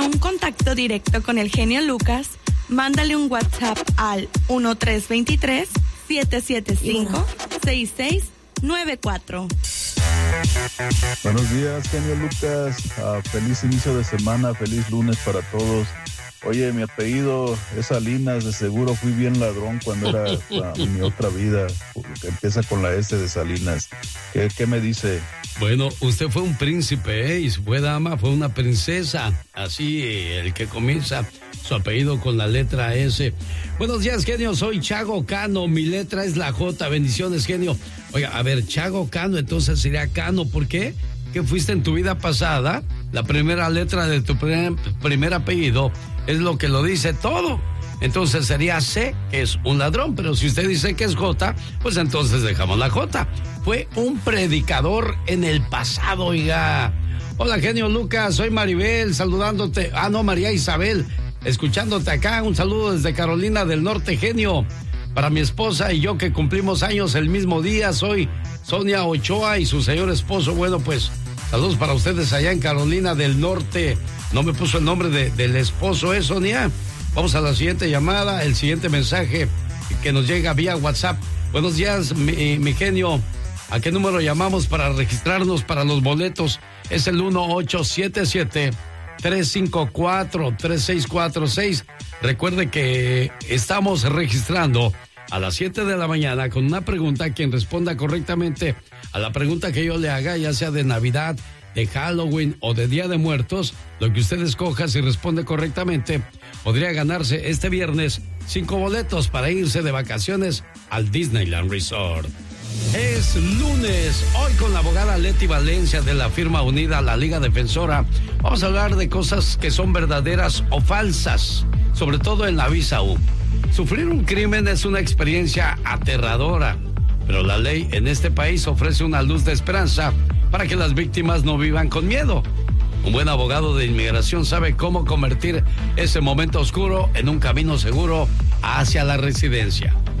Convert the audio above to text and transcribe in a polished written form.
un contacto directo con el genio Lucas, mándale un WhatsApp al 1323-775-6694. Buenos días, genio Lucas. Feliz inicio de semana, feliz lunes para todos. Oye, mi apellido es Salinas, de seguro fui bien ladrón cuando era mi otra vida, que empieza con la S de Salinas. ¿Qué me dice? Bueno, usted fue un príncipe, y su fue dama, fue una princesa. Así, el que comienza su apellido con la letra S. Buenos días, genio, soy Chago Cano, mi letra es la J. Bendiciones, genio. Oiga, a ver, Chago Cano, entonces sería Cano, ¿por qué? ¿Qué fuiste en tu vida pasada? La primera letra de tu primer apellido es lo que lo dice todo. Entonces sería C, que es un ladrón, pero si usted dice que es J, pues entonces dejamos la J. Fue un predicador en el pasado, oiga. Hola, genio Lucas, soy Maribel, saludándote. María Isabel, escuchándote acá. Un saludo desde Carolina del Norte, genio. Para mi esposa y yo que cumplimos años el mismo día, soy Sonia Ochoa y su señor esposo. Bueno, pues saludos para ustedes allá en Carolina del Norte. No me puso el nombre del esposo, Sonia. Vamos a la siguiente llamada, el siguiente mensaje que nos llega vía WhatsApp. Buenos días, mi genio. ¿A qué número llamamos para registrarnos para los boletos? Es el 1877-354-3646. Recuerde que estamos registrando a las 7 de la mañana con una pregunta. Quien responda correctamente a la pregunta que yo le haga, ya sea de Navidad, de Halloween o de Día de Muertos, lo que usted escoja, si responde correctamente, podría ganarse este viernes 5 boletos para irse de vacaciones al Disneyland Resort. Es lunes, hoy con la abogada Leti Valencia de la firma unida a la Liga Defensora, vamos a hablar de cosas que son verdaderas o falsas, sobre todo en la visa U. Sufrir un crimen es una experiencia aterradora, pero la ley en este país ofrece una luz de esperanza para que las víctimas no vivan con miedo. Un buen abogado de inmigración sabe cómo convertir ese momento oscuro en un camino seguro hacia la residencia.